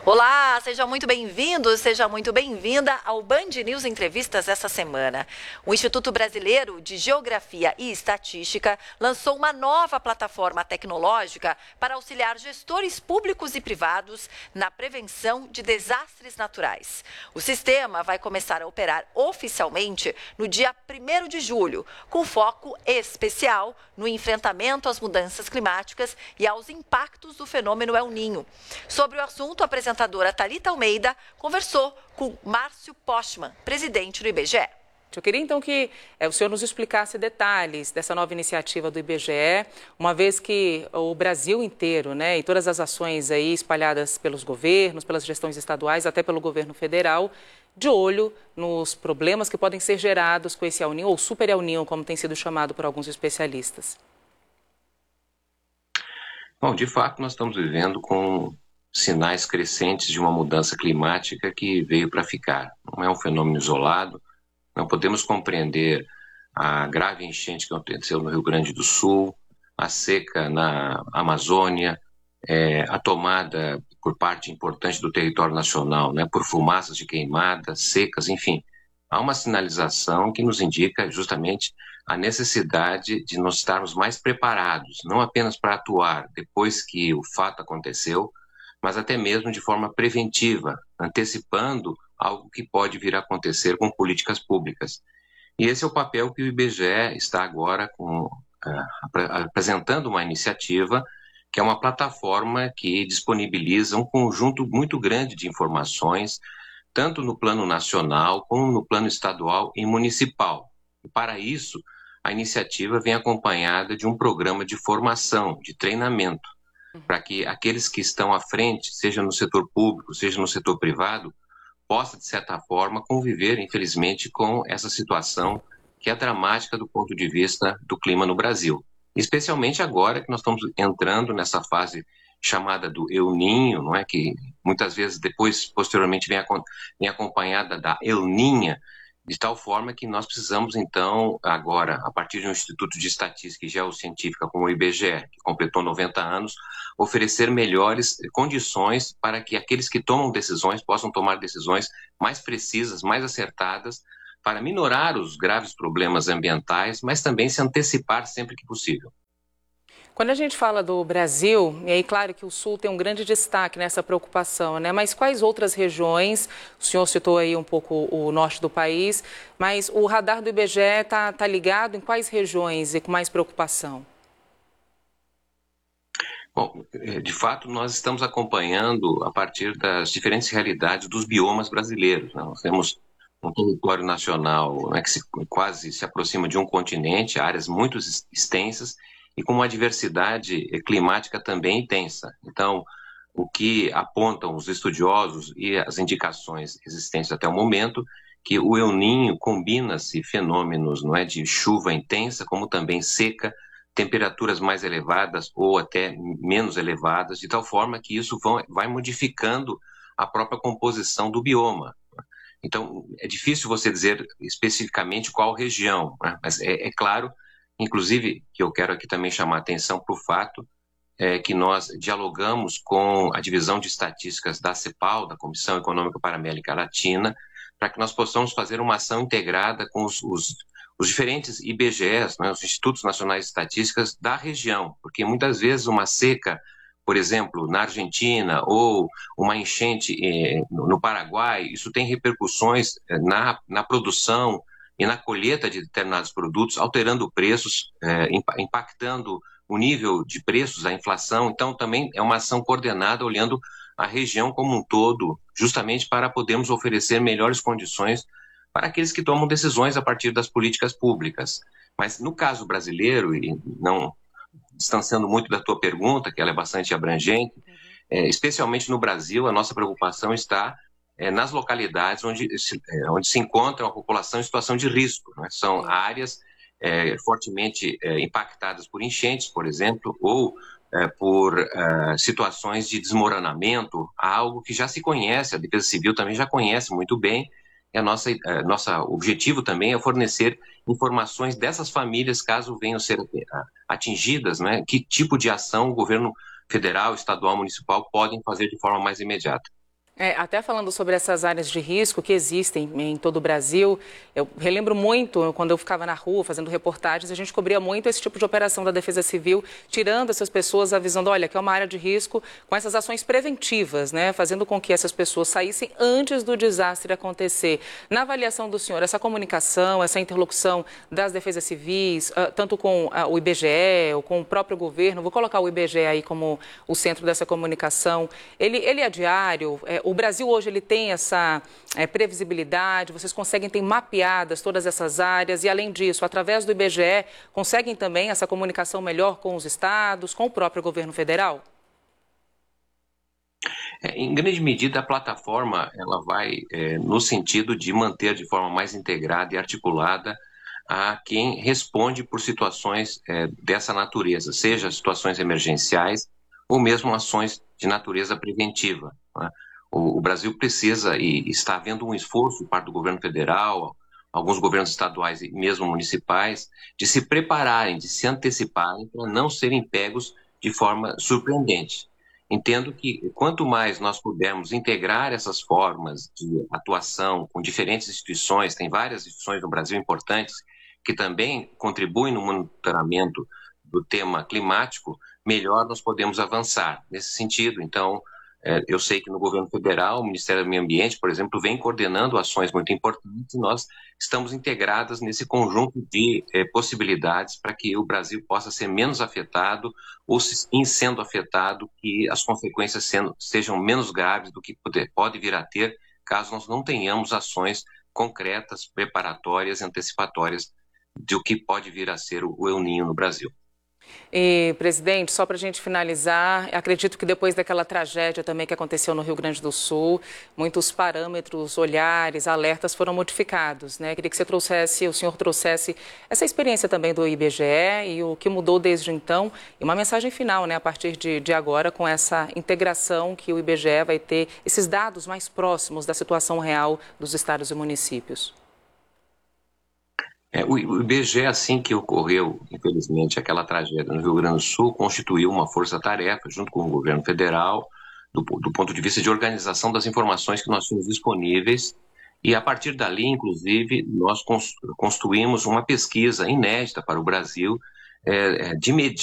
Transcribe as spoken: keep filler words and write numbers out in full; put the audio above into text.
Olá, seja muito bem-vindo, seja muito bem-vinda ao Band News Entrevistas essa semana. O Instituto Brasileiro de Geografia e Estatística lançou uma nova plataforma tecnológica para auxiliar gestores públicos e privados na prevenção de desastres naturais. O sistema vai começar a operar oficialmente no dia primeiro de julho, com foco especial no enfrentamento às mudanças climáticas e aos impactos do fenômeno El Niño. Sobre o assunto, a apresentadora Thalita Almeida conversou com Márcio Postman, presidente do I B G E. Eu queria então que é, o senhor nos explicasse detalhes dessa nova iniciativa do I B G E, uma vez que o Brasil inteiro, né, e todas as ações aí espalhadas pelos governos, pelas gestões estaduais, até pelo governo federal, de olho nos problemas que podem ser gerados com esse El Niño, ou Super El Niño, como tem sido chamado por alguns especialistas. Bom, de fato, nós estamos vivendo com sinais crescentes de uma mudança climática que veio para ficar. Não é um fenômeno isolado, não podemos compreender a grave enchente que aconteceu no Rio Grande do Sul, a seca na Amazônia, é, a tomada por parte importante do território nacional, né, por fumaças de queimadas, secas, enfim. Há uma sinalização que nos indica justamente a necessidade de nós estarmos mais preparados, não apenas para atuar depois que o fato aconteceu, mas até mesmo de forma preventiva, antecipando algo que pode vir a acontecer com políticas públicas. E esse é o papel que o I B G E está agora com, uh, apresentando uma iniciativa que é uma plataforma que disponibiliza um conjunto muito grande de informações, tanto no plano nacional como no plano estadual e municipal. E para isso, a iniciativa vem acompanhada de um programa de formação, de treinamento, para que aqueles que estão à frente, seja no setor público, seja no setor privado, possam, de certa forma, conviver, infelizmente, com essa situação que é dramática do ponto de vista do clima no Brasil. Especialmente agora que nós estamos entrando nessa fase chamada do El Niño, não é? Que muitas vezes depois, posteriormente, vem, vem acompanhada da El Niña, de tal forma que nós precisamos, então, agora, a partir de um Instituto de Estatística e Geocientífica como o I B G E, que completou noventa anos, oferecer melhores condições para que aqueles que tomam decisões possam tomar decisões mais precisas, mais acertadas, para minorar os graves problemas ambientais, mas também se antecipar sempre que possível. Quando a gente fala do Brasil, e aí claro que o Sul tem um grande destaque nessa preocupação, né? Mas quais outras regiões, o senhor citou aí um pouco o norte do país, mas o radar do I B G E está tá ligado em quais regiões e com mais preocupação? Bom, de fato, nós estamos acompanhando a partir das diferentes realidades dos biomas brasileiros, né? Nós temos um território nacional, né, que se, quase se aproxima de um continente, áreas muito extensas, e com uma diversidade climática também intensa. Então, o que apontam os estudiosos e as indicações existentes até o momento, que o El Niño combina-se fenômenos, não é, de chuva intensa, como também seca, temperaturas mais elevadas ou até menos elevadas, de tal forma que isso vão, vai modificando a própria composição do bioma. Então, é difícil você dizer especificamente qual região, né? Mas é, é claro, inclusive, que eu quero aqui também chamar a atenção para o fato é, que nós dialogamos com a Divisão de Estatísticas da CEPAL, da Comissão Econômica para a América Latina, para que nós possamos fazer uma ação integrada com os, os, os diferentes I B G Es, né, os Institutos Nacionais de Estatísticas da região, porque muitas vezes uma seca, por exemplo, na Argentina, ou uma enchente eh, no Paraguai, isso tem repercussões na, na produção e na colheita de determinados produtos, alterando preços, eh, impactando o nível de preços, a inflação. Então, também é uma ação coordenada, olhando a região como um todo, justamente para podermos oferecer melhores condições para aqueles que tomam decisões a partir das políticas públicas. Mas, no caso brasileiro, e não distanciando muito da tua pergunta, que ela é bastante abrangente, é, especialmente no Brasil, a nossa preocupação está é, nas localidades onde se, é, onde se encontra a população em situação de risco, né? São Sim. áreas é, fortemente é, impactadas por enchentes, por exemplo, ou é, por é, situações de desmoronamento, algo que já se conhece, a Defesa Civil também já conhece muito bem. E a nossa, a nossa objetivo também é fornecer informações dessas famílias, caso venham ser atingidas, né? Que tipo de ação o governo federal, estadual, municipal podem fazer de forma mais imediata. É, até falando sobre essas áreas de risco que existem em todo o Brasil, eu relembro muito quando eu ficava na rua fazendo reportagens, a gente cobria muito esse tipo de operação da Defesa Civil, tirando essas pessoas, avisando, olha, que é uma área de risco, com essas ações preventivas, né, fazendo com que essas pessoas saíssem antes do desastre acontecer. Na avaliação do senhor, essa comunicação, essa interlocução das defesas civis, tanto com o I B G E ou com o próprio governo, vou colocar o I B G E aí como o centro dessa comunicação, ele, ele é diário? É, O Brasil hoje ele tem essa é, previsibilidade, vocês conseguem ter mapeadas todas essas áreas e, além disso, através do I B G E, conseguem também essa comunicação melhor com os estados, com o próprio governo federal? É, em grande medida, a plataforma ela vai é, no sentido de manter de forma mais integrada e articulada a quem responde por situações é, dessa natureza, seja situações emergenciais ou mesmo ações de natureza preventiva, né? O Brasil precisa, e está havendo um esforço por parte do governo federal, alguns governos estaduais e mesmo municipais, de se prepararem, de se anteciparem para não serem pegos de forma surpreendente. Entendo que quanto mais nós pudermos integrar essas formas de atuação com diferentes instituições, tem várias instituições no Brasil importantes que também contribuem no monitoramento do tema climático, melhor nós podemos avançar nesse sentido. Então, eu sei que no governo federal, o Ministério do Meio Ambiente, por exemplo, vem coordenando ações muito importantes e nós estamos integradas nesse conjunto de eh, possibilidades para que o Brasil possa ser menos afetado ou, se, em sendo afetado, que as consequências sendo, sejam menos graves do que poder, pode vir a ter caso nós não tenhamos ações concretas, preparatórias, antecipatórias do que pode vir a ser o El Niño no Brasil. E, presidente, só para a gente finalizar, acredito que depois daquela tragédia também que aconteceu no Rio Grande do Sul, muitos parâmetros, olhares, alertas foram modificados, né? Queria que você trouxesse, o senhor trouxesse essa experiência também do I B G E e o que mudou desde então, e uma mensagem final, né, a partir de, de agora, com essa integração que o I B G E vai ter, esses dados mais próximos da situação real dos estados e municípios. É, o I B G E, assim que ocorreu, infelizmente, aquela tragédia no Rio Grande do Sul, constituiu uma força-tarefa, junto com o governo federal, do, do ponto de vista de organização das informações que nós tínhamos disponíveis, e a partir dali, inclusive, nós construímos uma pesquisa inédita para o Brasil, é, de medir